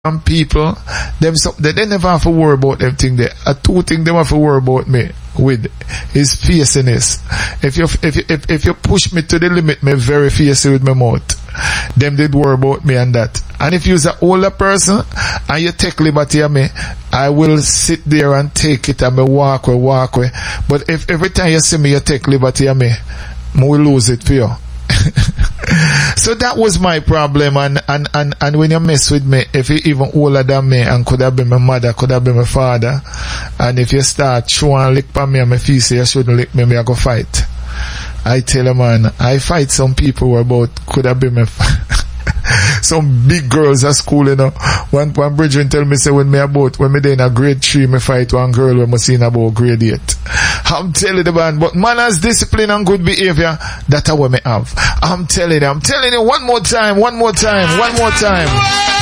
and people, they never have to worry about them thing there. Two things they have to worry about me with is fierceness. If you push me to the limit, me very fierce with my mouth. Them did worry about me and that. And if you're an older person and you take liberty of me, I will sit there and take it and me walk away. But if every time you see me, you take liberty of me, I will lose it for you. So that was my problem, and when you mess with me, if you even older than me and could have been my mother, could have been my father, and if you start throwing lick on me and my feet say you shouldn't lick me, I go fight. I tell you, man, I fight some people who about could have been my some big girls at school, you know. One brethren tell me, say when me there in a grade 3, me fight one girl when me seen about grade 8. I'm telling you, man, but manners, discipline and good behavior, that's what me have. I'm telling you one more time.